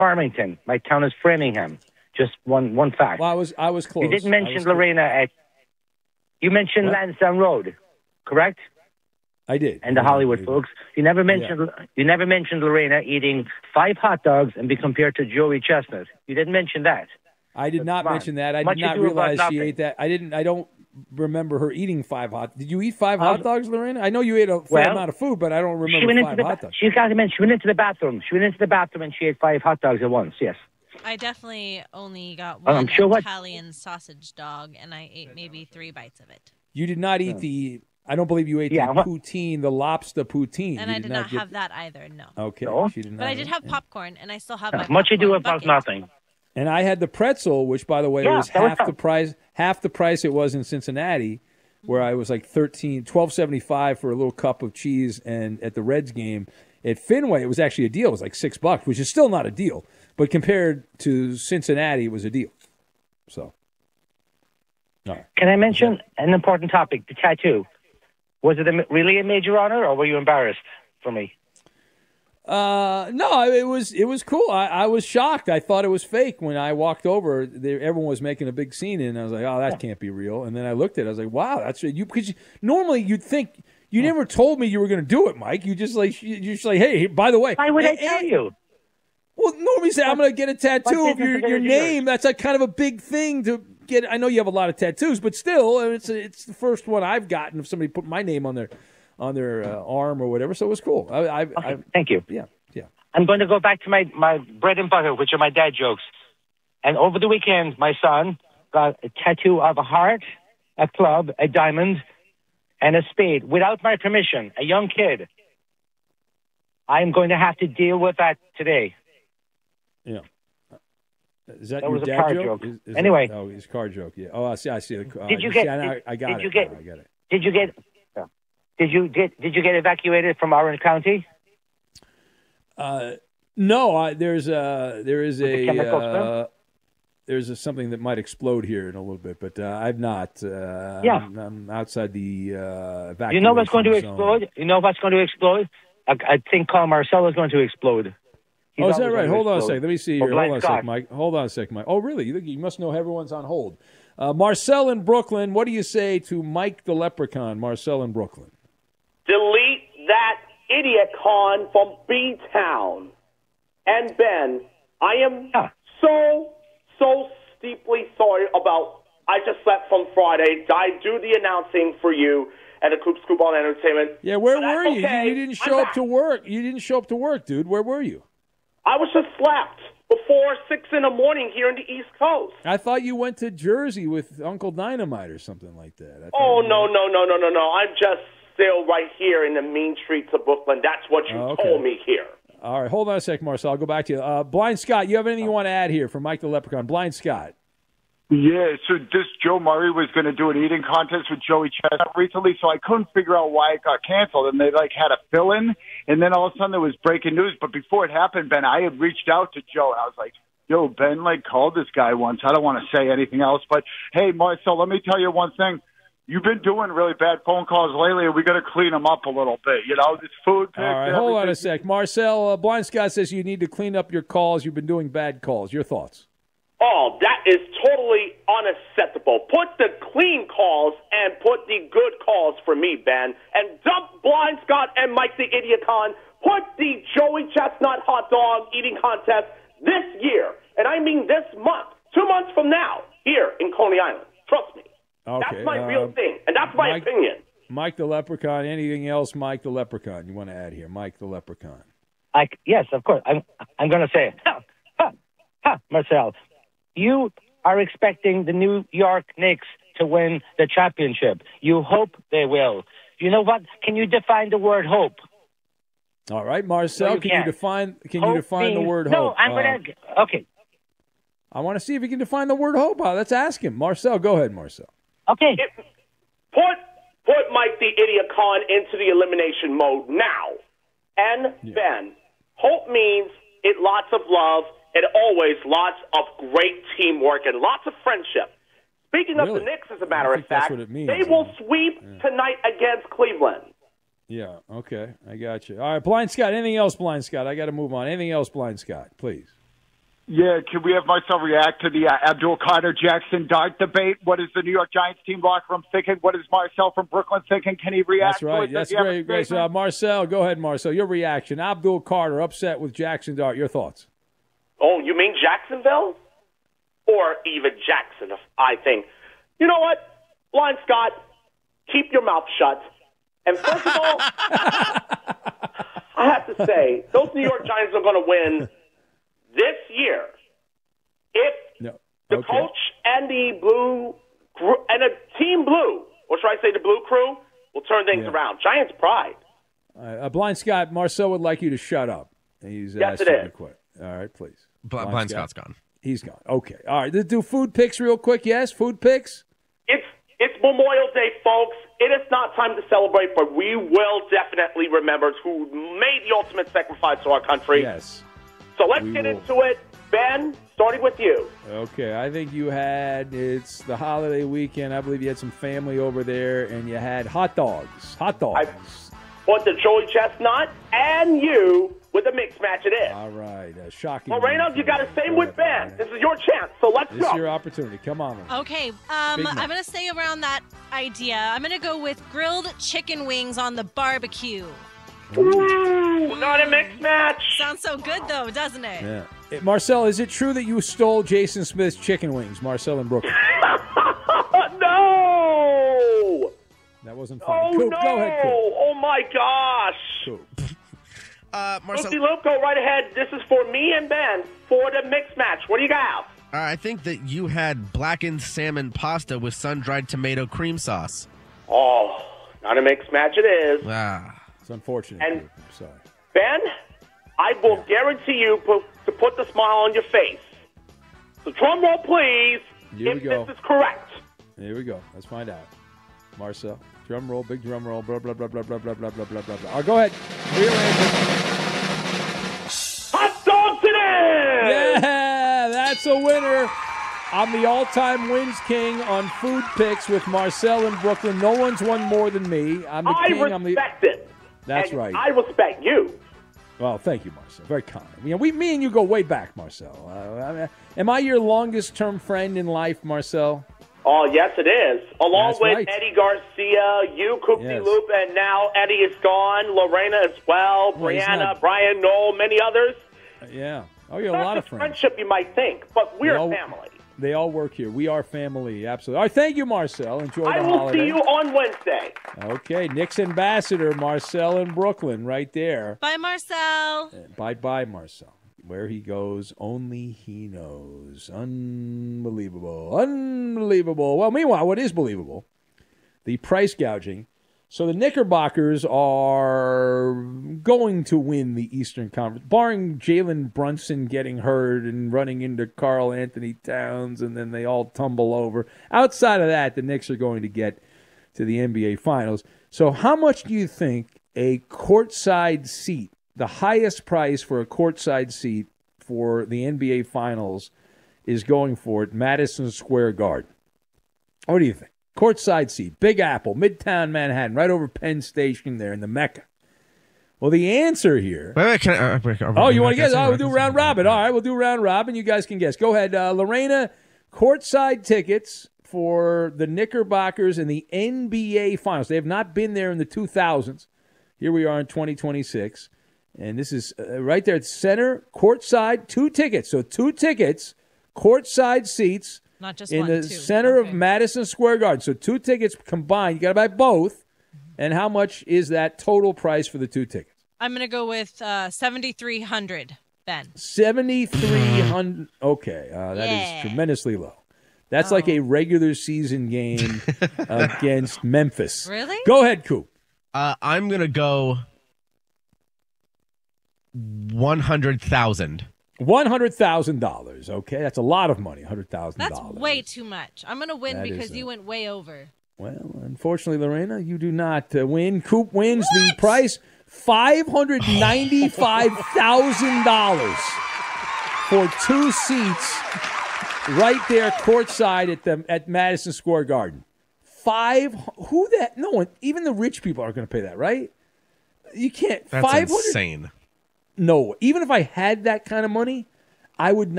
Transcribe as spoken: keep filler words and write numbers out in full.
Farmington. My town is Framingham. Just one one fact. Well, I was I was close. You didn't mention close. Lorena at. You mentioned What? Lansdowne Road, correct? I did. And the yeah, Hollywood folks. You never mentioned. Yeah. You never mentioned Lorena eating five hot dogs and be compared to Joey Chestnut. You didn't mention that. I did not Come on. mention that. I Much did not ado about realize she nothing. ate that. I didn't. I don't remember her eating five hot. Did you eat five Um, hot dogs, Lorena? I know you ate a fair well, amount of food, but I don't She remember went into five the. hot Ba- dogs. she got to mention. She went into the bathroom. She went into the bathroom and she ate five hot dogs at once. Yes. I definitely only got Oh, one I'm sure what- Italian sausage dog, and I ate maybe three bites of it. You did not eat the. I don't believe you ate Yeah, the what- poutine, the lobster poutine. And You I did not not get- have that either, no. Okay, No? she did not. But I did have yeah. popcorn, and I still have my Much ado popcorn about bucket. nothing. And I had the pretzel, which, by the way, Yeah, was that was half fun. the price. Half the price it was in Cincinnati, where I was like thirteen, twelve seventy five for a little cup of cheese, and at the Reds game at Fenway, it was actually a deal. It was like six bucks, which is still not a deal, but compared to Cincinnati, it was a deal. So, all right. Can I mention an important topic? The tattoo. Was it a, really a major honor, or were you embarrassed for me? Uh, no, it was it was cool. I, I was shocked. I thought it was fake when I walked over. There, everyone was making a big scene, and I was like, "Oh, that can't be real." And then I looked at it. I was like, "Wow, that's you." Because you, normally you'd think you never told me you were going to do it, Mike. You just like you just like, "Hey, by the way." Why would I eh, tell eh, you? Well, normally you say I'm going to get a tattoo what of business your, is it your of yours? name. That's a kind of a big thing to get. I know you have a lot of tattoos, but still, it's it's the first one I've gotten of somebody put my name on their on their uh, arm or whatever. So it was cool. I, I, Okay, I thank you. yeah, yeah. I'm going to go back to my, my bread and butter, which are my dad jokes. And over the weekend, my son got a tattoo of a heart, a club, a diamond, and a spade without my permission. A young kid. I'm going to have to deal with that today. Yeah. Is that, That your was a dad car joke? joke. Is, is Anyway. That, oh, his car joke. Yeah. Oh, I see. I see. Uh, Did you see, get? I, Did, I got did it. you get? now, I get it. Did you get? Did you get? Did you get evacuated from Orange County? Uh, no, I, there's a there is the a chemical uh, there's a, something that might explode here in a little bit, but uh, I've not. Uh, Yeah. I'm, I'm outside the uh, evacuation. You know what's going to zone. explode? You know what's going to explode? A, a thing called Marcel is going to explode. He's Oh, is that always right? going to Hold on a explode. second. Let me see Or here. Blind Hold on a Scott. sec, Mike. Hold on a sec, Mike. Oh, really? You, you must know everyone's on hold. Uh, Marcel in Brooklyn, what do you say to Mike the Leprechaun? Marcel in Brooklyn. Delete that idiot con from B-Town. And Ben, I am Yeah. so, so steeply sorry about I just slept from Friday. I do the announcing for you at a Coop Scoop on Entertainment. Yeah, where But were that's you? okay. You didn't I'm show up back. to work. You didn't show up to work, dude. Where were you? I was just slept before six in the morning here in the East Coast. I thought you went to Jersey with Uncle Dynamite or something like that. I thought Oh, you- no, no, no, no, no, no. I'm just still right here in the mean streets of Brooklyn. That's what you Oh, okay. told me here. All right, hold on a sec, Marcel. I'll go back to you. Uh, Blind Scott, you have anything you want to add here for Mike the Leprechaun? Blind Scott. Yeah, so this Joe Murray was going to do an eating contest with Joey Chestnut recently, so I couldn't figure out why it got canceled. And they like had a fill-in, and then all of a sudden there was breaking news. But before it happened, Ben, I had reached out to Joe, and I was like, "Yo, Ben, like called this guy once. I don't want to say anything else, but hey, Marcel, let me tell you one thing." You've been doing really bad phone calls lately, and we got to clean them up a little bit. You know, this food. All right, hold on a sec. Marcel, uh, Blind Scott says you need to clean up your calls. You've been doing bad calls. Your thoughts? Oh, that is totally unacceptable. Put the clean calls and put the good calls for me, Ben. And dump Blind Scott and Mike the Idiot Con. Put the Joey Chestnut hot dog eating contest this year, and I mean this month, two months from now, here in Coney Island. Trust me. Okay, That's my uh, real thing, and that's my Mike- opinion. Mike the Leprechaun. Anything else, Mike the Leprechaun? You want to add here, Mike the Leprechaun? I, yes, of course. I'm, I'm going to say it. Ha, ha, ha, Marcel, you are expecting the New York Knicks to win the championship. You hope they will. You know what? Can you define the word hope? All right, Marcel, No, you can can't. you define? Can Hope you define the means- word no, hope? I'm Uh, going to. Okay. I want to see if he can define the word hope. Uh, let's ask him. Marcel, go ahead, Marcel. Okay. It, put put Mike the Idiot Con into the elimination mode now. And Yeah. Ben, hope means it lots of love and always lots of great teamwork and lots of friendship. Speaking of Really? the Knicks, as a matter I of think that's fact, what it means, they will yeah. sweep tonight against Cleveland. Yeah, okay. I got you. All right, Blind Scott, anything else, Blind Scott? I got to move on. Anything else, Blind Scott, please? Yeah, can we have Marcel react to the uh, Abdul Qadir Jackson Dart debate? What is the New York Giants team locker room thinking? What is Marcel from Brooklyn thinking? Can he react? That's right. To it? That's Does he have a great. Great. So, uh, Marcel, go ahead, Marcel. Your reaction. Abdul Carter upset with Jackson Dart. Your thoughts? Oh, you mean Jacksonville? Or even Jackson, I think. You know what? Blind Scott, keep your mouth shut. And first of all, I have to say, those New York Giants are going to win this year if No. the Okay. coach and the blue crew, and a team blue, or should I say the blue crew, will turn things Yeah. around. Giants pride. Uh, Blind Scott, Marcel would like you to shut up. He's Yes, asked it you is. to quit. All right, please. Bl- Blind, Blind Scott's gone. He's gone. Okay. All right. Let's do food picks real quick. Yes, food picks. It's it's Memorial Day, folks. It is not time to celebrate, but we will definitely remember who made the ultimate sacrifice to our country. Yes. So let's We get will. into it. Ben, starting with you. Okay. I think you had, it's the holiday weekend. I believe you had some family over there, and you had hot dogs. Hot dogs. Put the Joey Chestnut and you with a mix match it is. All right. Uh, shocking. Moreno, you got to same with Ben. This is your chance, so let's This go. is your opportunity. Come on. Lorena. Okay, um, Big I'm Mac. going to stay around that idea. I'm going to go with grilled chicken wings on the barbecue. Ooh, not a mix match. Sounds so good, though, doesn't it? Yeah. Eh, Marcel, is it true that you stole Jason Smith's chicken wings, Marcel in Brooklyn? No! That wasn't funny. Oh, Coop, no! go ahead, Coop. Oh, my gosh. Coop. Uh, Marcel, Lucy Luke, go right ahead. This is for me and Ben for the mix match. What do you got? uh, I think that you had blackened salmon pasta with sun-dried tomato cream sauce. Oh, not a mix match it is. Ah. It's unfortunate. And- Coop. I'm sorry. Ben, I will guarantee you pu- to put the smile on your face. So drum roll, please, Here if we go. this is correct. Here we go. Let's find out. Marcel, drum roll, big drum roll, blah, blah, blah, blah, blah, blah, blah, blah, blah, blah, blah. Oh, go ahead. Real answer. Hot dogs it is! Yeah, that's a winner. I'm the all-time wins king on food picks with Marcel in Brooklyn. No one's won more than me. I'm the I king. I'm the. respect it. That's And right. I respect you. Well, thank you, Marcel. Very kind. You know, we, me and you go way back, Marcel. Uh, I mean, am I your longest-term friend in life, Marcel? Oh, yes, it is. Along That's with right. Eddie Garcia, you, Coopy Yes. Loop, and now Eddie is gone, Lorena as well, Well, he's Brianna, not- Brian, Noel, many others. Uh, yeah. Oh, you're a Not lot of the friends. friendship you might think, but we're They all- family. They all work here. We are family. Absolutely. All right. Thank you, Marcel. Enjoy the I will holiday. see you on Wednesday. Okay. Knicks ambassador, Marcel in Brooklyn, right there. Bye, Marcel. Bye bye, Marcel. Where he goes, only he knows. Unbelievable. Unbelievable. Well, meanwhile, what is believable? The price gouging. So the Knickerbockers are going to win the Eastern Conference, barring Jalen Brunson getting hurt and running into Karl Anthony Towns, and then they all tumble over. Outside of that, the Knicks are going to get to the N B A Finals. So how much do you think a courtside seat, the highest price for a courtside seat for the N B A Finals, is going for at Madison Square Garden? What do you think? Courtside seat, Big Apple, Midtown Manhattan, right over Penn Station there in the Mecca. Well, the answer here. Wait, wait, can I, uh, wait, are we Oh, you not want to guess? guessing? Oh, We're we'll do not round guessing? robin. All right, we'll do round robin. You guys can guess. Go ahead, uh, Lorena. Courtside tickets for the Knickerbockers in the N B A Finals. They have not been there in the two thousands. Here we are in twenty twenty-six. And this is uh, right there at center, courtside, two tickets. So two tickets, courtside seats. Not just in one, the two. center Okay. of Madison Square Garden. So two tickets combined. You got to buy both. And how much is that total price for the two tickets? I'm going to go with uh, seventy-three hundred, Ben. seventy-three hundred. Okay, uh, that is Yeah. tremendously low. That's like a regular season game against Memphis. Really? Go ahead, Coop. Uh, I'm going to go one hundred thousand. one hundred thousand dollars. Okay, that's a lot of money, one hundred thousand That's dollars. way too much. I'm going to win That is because a- you went way over. Well, unfortunately, Lorena, you do not uh, win. Coop wins the price, five hundred ninety-five thousand dollars for two seats right there courtside at the at Madison Square Garden. Five, who that? No one, even the rich people aren't going to pay that, right? You can't. That's five hundred. insane. No, even if I had that kind of money, I would not.